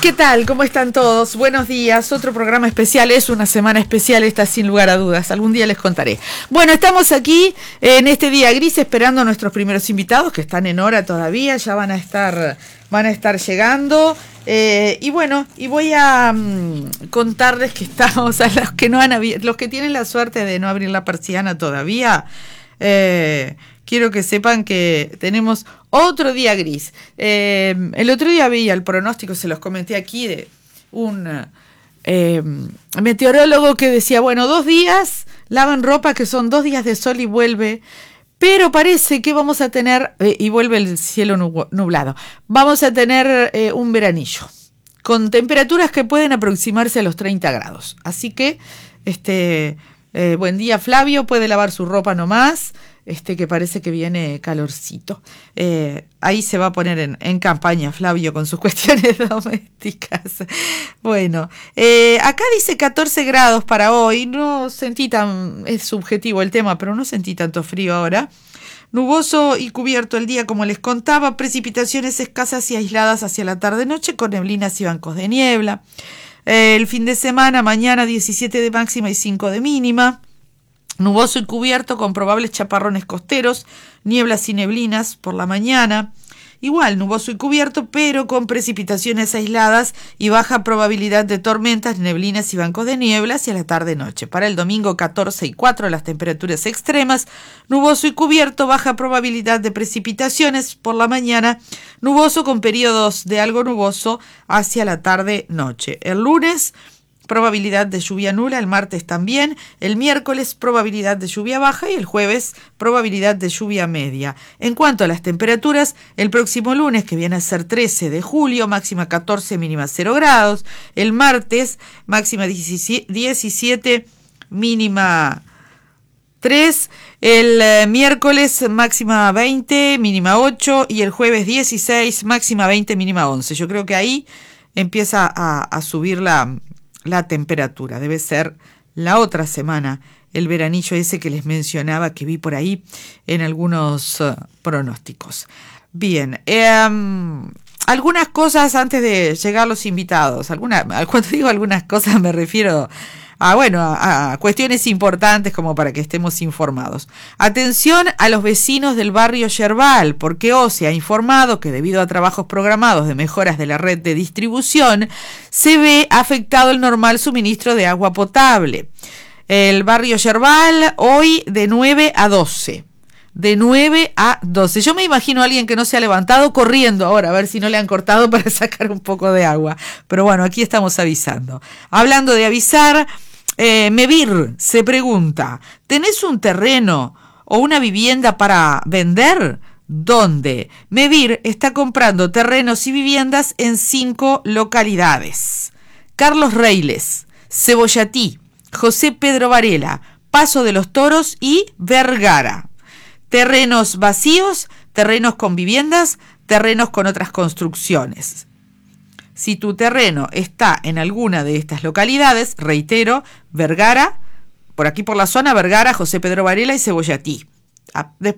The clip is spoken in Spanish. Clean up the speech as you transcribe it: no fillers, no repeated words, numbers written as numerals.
¿Qué tal? ¿Cómo están todos? Buenos días. Otro programa especial, es una semana especial esta, sin lugar a dudas. Algún día les contaré. Bueno, estamos aquí en este día gris esperando a nuestros primeros invitados que están en hora todavía, ya van a estar llegando. Y bueno, y voy a contarles que estamos, a los que no han los que tienen la suerte de no abrir la persiana todavía, quiero que sepan que tenemos otro día gris. El otro día veía el pronóstico, se los comenté aquí, de un meteorólogo que decía, bueno, 2 días, lavan ropa, que son 2 días de sol y vuelve, pero parece que vamos a tener, y vuelve el cielo nublado, vamos a tener un veranillo, con temperaturas que pueden aproximarse a los 30 grados. Así que, buen día Flavio, puede lavar su ropa nomás, que parece que viene calorcito. Ahí se va a poner en campaña Flavio con sus cuestiones domésticas. Bueno, acá dice 14 grados para hoy, no sentí es subjetivo el tema, pero no sentí tanto frío ahora. Nuboso y cubierto el día, como les contaba, precipitaciones escasas y aisladas hacia la tarde-noche con neblinas y bancos de niebla. El fin de semana, mañana 17 de máxima y 5 de mínima. Nuboso y cubierto con probables chaparrones costeros, nieblas y neblinas por la mañana. Igual, nuboso y cubierto, pero con precipitaciones aisladas y baja probabilidad de tormentas, neblinas y bancos de niebla hacia la tarde-noche. Para el domingo 14 y 4 las temperaturas extremas, nuboso y cubierto, baja probabilidad de precipitaciones por la mañana, nuboso con periodos de algo nuboso hacia la tarde-noche. El lunes, probabilidad de lluvia nula, el martes también, el miércoles probabilidad de lluvia baja y el jueves probabilidad de lluvia media. En cuanto a las temperaturas, el próximo lunes, que viene a ser 13 de julio, máxima 14, mínima 0 grados, el martes máxima 17, mínima 3, el miércoles máxima 20, mínima 8 y el jueves 16, máxima 20, mínima 11. Yo creo que ahí empieza a subir la temperatura. Debe ser la otra semana, el veranillo ese que les mencionaba, que vi por ahí en algunos pronósticos. Bien, algunas cosas antes de llegar los invitados. Cuando digo algunas cosas me refiero a cuestiones importantes como para que estemos informados. Atención a los vecinos del barrio Yerbal, porque se ha informado que debido a trabajos programados de mejoras de la red de distribución, se ve afectado el normal suministro de agua potable. El barrio Yerbal hoy de 9 a 12. De 9 a 12. Yo me imagino a alguien que no se ha levantado corriendo ahora a ver si no le han cortado para sacar un poco de agua. Pero bueno, aquí estamos avisando. Hablando de avisar, Mevir se pregunta, ¿tenés un terreno o una vivienda para vender? ¿Dónde? Mevir está comprando terrenos y viviendas en 5 localidades: Carlos Reiles, Cebollatí, José Pedro Varela, Paso de los Toros y Vergara. Terrenos vacíos, terrenos con viviendas, terrenos con otras construcciones. Si tu terreno está en alguna de estas localidades, reitero, Vergara, por aquí por la zona, Vergara, José Pedro Varela y Cebollatí.